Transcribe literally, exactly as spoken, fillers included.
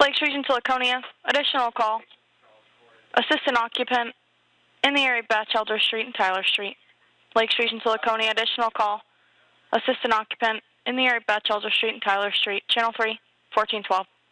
Lakes Region to Laconia, additional call. Assistant occupant in the area of Batchelder Street and Tyler Street. Lakes Region to Laconia, additional call. Assistant occupant in the area of Batchelder Street and Tyler Street. Channel three, fourteen twelve.